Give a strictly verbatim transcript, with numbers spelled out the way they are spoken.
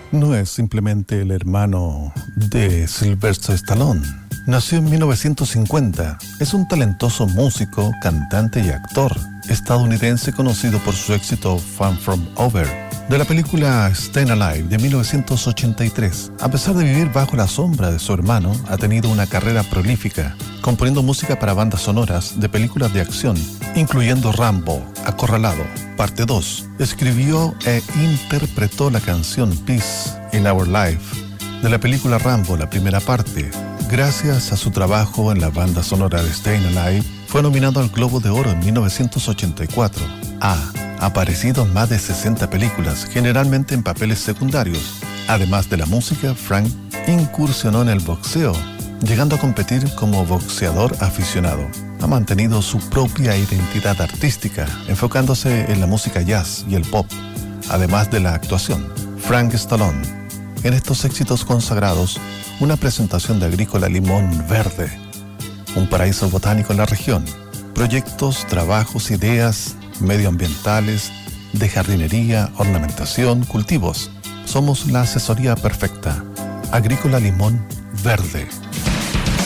no es simplemente el hermano de Sylvester Stallone. Nació en mil novecientos cincuenta. Es un talentoso músico, cantante y actor estadounidense conocido por su éxito Fun From Over, de la película Stayin' Alive de mil novecientos ochenta y tres. A pesar de vivir bajo la sombra de su hermano, ha tenido una carrera prolífica, componiendo música para bandas sonoras de películas de acción, incluyendo Rambo, Acorralado, Parte dos. Escribió e interpretó la canción Peace in Our Life de la película Rambo, la primera parte. Gracias a su trabajo en la banda sonora de Stayin' Alive, fue nominado al Globo de Oro en mil novecientos ochenta y cuatro. Ha aparecido en más de sesenta películas, generalmente en papeles secundarios. Además de la música, Frank incursionó en el boxeo, llegando a competir como boxeador aficionado. Ha mantenido su propia identidad artística, enfocándose en la música jazz y el pop, además de la actuación. Frank Stallone. En estos éxitos consagrados, una presentación de Agrícola Limón Verde, un paraíso botánico en la región, proyectos, trabajos, ideas medioambientales, de jardinería, ornamentación, cultivos. Somos la asesoría perfecta. Agrícola Limón Verde.